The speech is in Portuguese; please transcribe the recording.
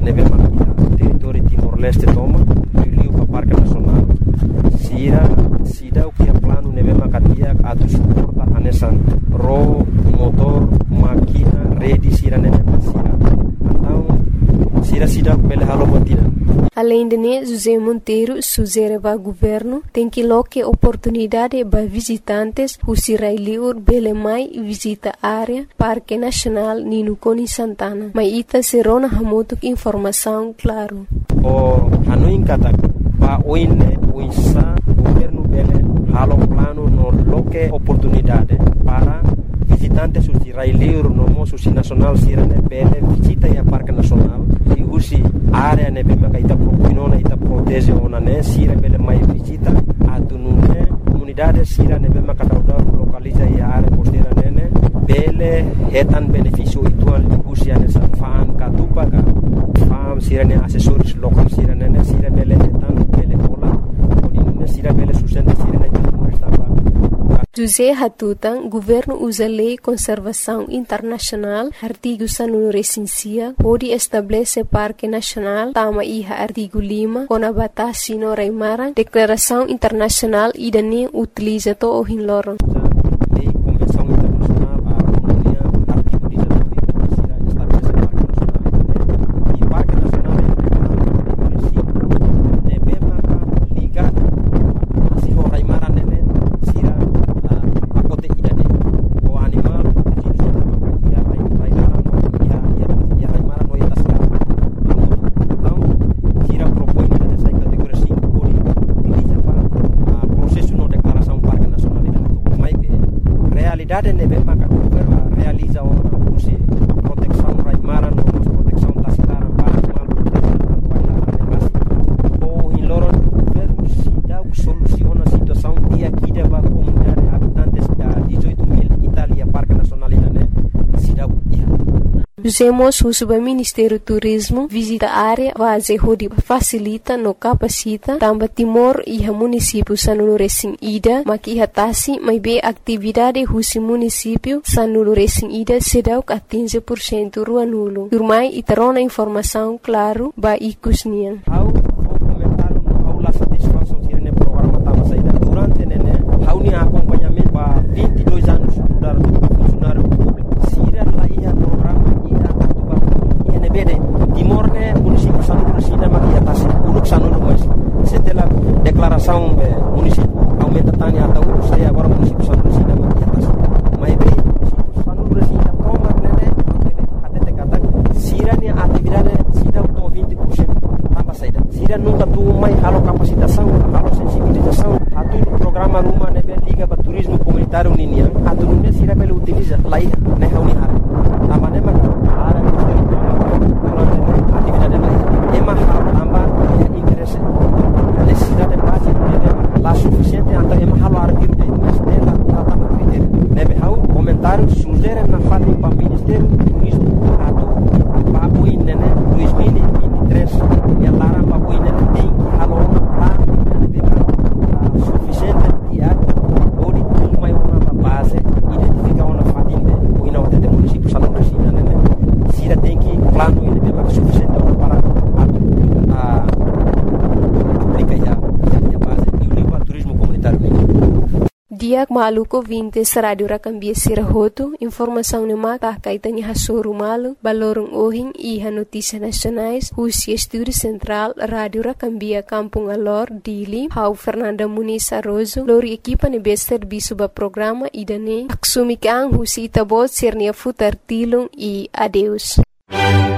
neve makia território Timor-Leste toma liu para Parque Nacional sida o que é plano neve makatia atu suporta anesan ro motor máquina rede sira neve sira então sira pele halo botina. Além de José Monteiro sugere ao governo tem que loque oportunidade para visitantes o Sirailiur Belemai visita área Parque Nacional Nino Coni Santana. Mas ita serona hamoto informação claro. O hanuin kata pa oine uinsa governo bele halo plano no loque oportunidade para visitantes o Sirailiur no moço nacional sirane bele visita ya Parque Nacional e usi área ne bema kaita propinona ita protege ona ne sira bele mai visita atunune comunidade sira ne bema kadauda localiza ya área costeira nene bele hetan benefício ituan usi ane sa faan katupa ka fam sira ne assessores local sira nene sira bele hetan bele pola odinune sira bele sustenta sira ne estava José Hatutan, governo usa lei conservação internacional, artigo sanunu recensia, pode estabelecer parque nacional, tama iha artigo 5, kona batasi no raimara, declaração internacional idane utiliza to o hinloron. Lei convenção internacional a comunidade artigo 19 sira estabelecer parque nacional e parque nacional município ne bema liga assim o raimara nene sira realidade neve maka realiza uma proteção raimara no proteção da cidade para animal ou em loro governo se dá soluciona a situação e aqui deva comunidade habitantes da 18.000 Itália Parque Nacional né se dá Usemos o Ministério do Turismo visita a área base onde facilita no capacita também Timor e o município sanulu recém ida maki hatasi mai be atividade o município sanulu recém ida sedau a 15% rua nulo. Turmai iterona informação claro ba ikusnian. How satisfação tirene programa tava saída durante nene how ni acompanhamento para 22 anos mudar funcionário público sira lá ia programa Timor ne município sanulu resina maki atas uluk sanulu mas setelah declaração município aumenta tanya atau saya agora município sanulu resina maki atas mai be município sanulu resina toma nene até te kata sira ni atividade sida to 20% tambah saída sira nunca tu mai halo capacitação halo sensibilização atur programa rumah nebe liga para turismo comunitário ninia atur ne sira bele utiliza lai ne hauni har tambah ne maka ara atividade ema tambah interesse necessidade básica lá suficiente anta ema halo artigo de estela tama critério nebe hau comentário sugere na fala para ministério turismo atu papo inene 2023 e lara papo inene tem que halo lá suficiente dia ori tudo mai uma base identificar uma fatinha o ina até município salão da China né sira tem que plano ele bem mais suficiente para aplicar a base e o livro turismo comunitário Dia maluco 20 radio rakambia sirahoto informação ne maka kaitanya hasuru malu balorong ohin e notícias nacionais Rússia Estúdio Central Radio Rakambia Kampung Alor Dili Hau Fernanda Muniz Arrozo lori equipa ne be serviço ba programa idane aksumikang husita bot sirnia futar tilung e adeus